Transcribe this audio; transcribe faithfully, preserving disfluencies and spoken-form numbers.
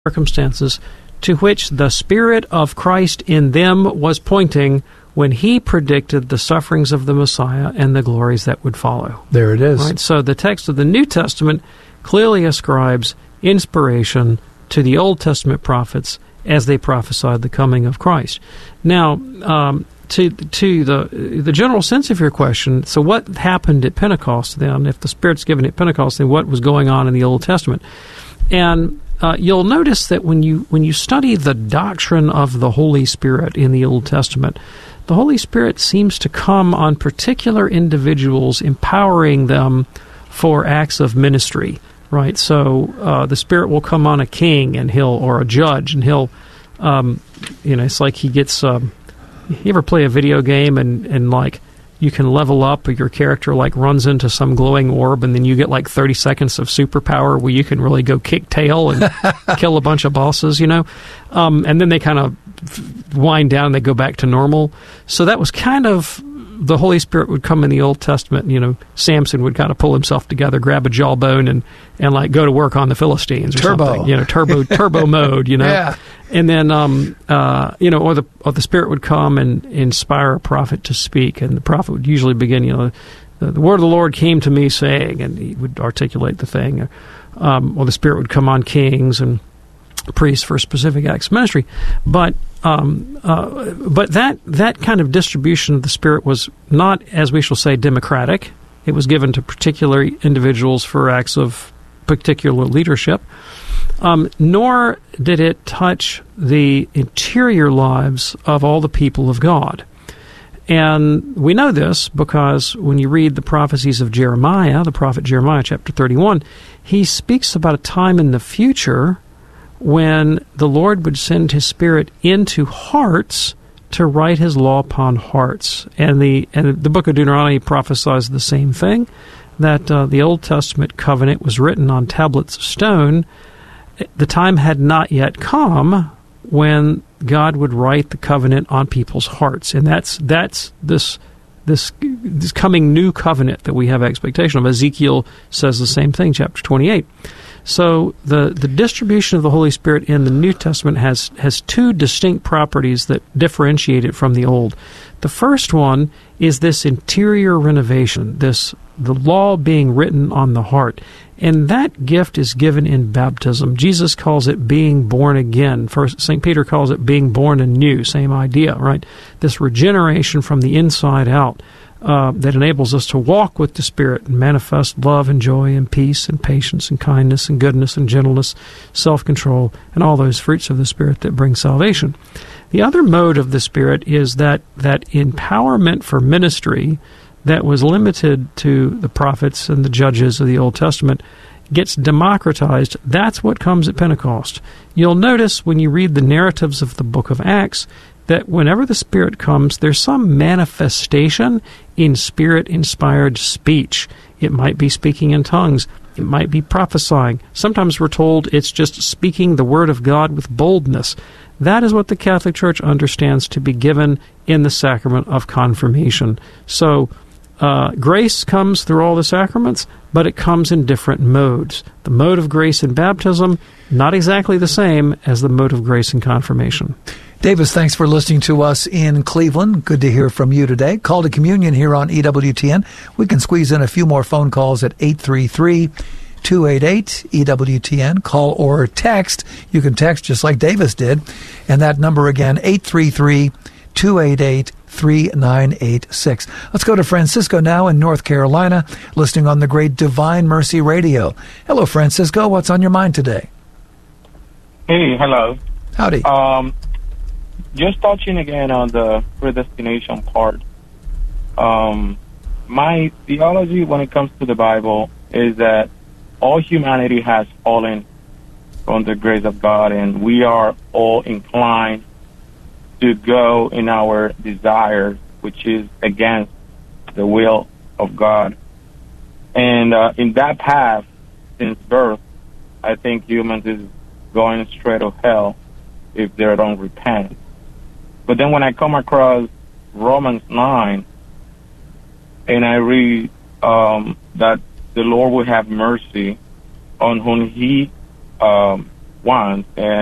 circumstances to which the Spirit of Christ in them was pointing when he predicted the sufferings of the Messiah and the glories that would follow. There it is. Right? So the text of the New Testament clearly ascribes inspiration to the Old Testament prophets as they prophesied the coming of Christ. Now, um, to to the the general sense of your question, so what happened at Pentecost then? If the Spirit's given at Pentecost, then what was going on in the Old Testament? And uh, you'll notice that when you when you study the doctrine of the Holy Spirit in the Old Testament, the Holy Spirit seems to come on particular individuals, empowering them for acts of ministry. Right, so uh, the Spirit will come on a king, and he'll, or a judge, and he'll, um, you know, it's like he gets. Um, you ever play a video game and, and like you can level up, or your character like runs into some glowing orb, and then you get like thirty seconds of superpower where you can really go kick tail and kill a bunch of bosses, you know, um, and then they kind of wind down and they go back to normal. So that was kind of. The Holy Spirit would come in the Old Testament, you know, Samson would kind of pull himself together, grab a jawbone, and, and like go to work on the Philistines or turbo. something. You know, turbo turbo mode, you know. Yeah. And then, um, uh, you know, or the or the Spirit would come and inspire a prophet to speak, and the prophet would usually begin, you know, the, the word of the Lord came to me saying, and he would articulate the thing. Um, or the Spirit would come on kings and priests for specific acts of ministry. But um, uh, but that that kind of distribution of the Spirit was not, as we shall say, democratic. It was given to particular individuals for acts of particular leadership. Um, nor did it touch the interior lives of all the people of God. And we know this because when you read the prophecies of Jeremiah, the prophet Jeremiah, chapter thirty-one, he speaks about a time in the future when the Lord would send His Spirit into hearts to write His law upon hearts. And the and the book of Deuteronomy prophesies the same thing, that uh, the Old Testament covenant was written on tablets of stone. The time had not yet come when God would write the covenant on people's hearts. And that's that's this this this coming new covenant that we have expectation of. Ezekiel says the same thing, chapter twenty-eight. So the, the distribution of the Holy Spirit in the New Testament has, has two distinct properties that differentiate it from the Old. The first one is this interior renovation, this the law being written on the heart. And that gift is given in baptism. Jesus calls it being born again. First, Saint Peter calls it being born anew. Same idea, right? This regeneration from the inside out. Uh, that enables us to walk with the Spirit and manifest love and joy and peace and patience and kindness and goodness and gentleness, self-control, and all those fruits of the Spirit that bring salvation. The other mode of the Spirit is that, that empowerment for ministry that was limited to the prophets and the judges of the Old Testament gets democratized. That's what comes at Pentecost. You'll notice when you read the narratives of the book of Acts that whenever the Spirit comes, there's some manifestation in Spirit-inspired speech. It might be speaking in tongues. It might be prophesying. Sometimes we're told it's just speaking the Word of God with boldness. That is what the Catholic Church understands to be given in the sacrament of confirmation. So uh, grace comes through all the sacraments, but it comes in different modes. The mode of grace in baptism, not exactly the same as the mode of grace in confirmation. Davis, thanks for listening to us in Cleveland. Good to hear from you today. Call to Communion here on E W T N. We can squeeze in a few more phone calls at eight three three, two eight eight, E W T N. Call or text. You can text just like Davis did. And that number again, eight three three, two eight eight, three nine eight six. Let's go to Francisco now in North Carolina, listening on the great Divine Mercy Radio. Hello, Francisco. What's on your mind today? Hey, hello. Howdy. Um... Just touching again on the predestination part. Um, my theology when it comes to the Bible is that all humanity has fallen from the grace of God, and we are all inclined to go in our desires, which is against the will of God. And uh, in that path, since birth, I think humans is going straight to hell if they don't repent. But then when I come across Romans nine, and I read um, that the Lord will have mercy on whom He um, wants. And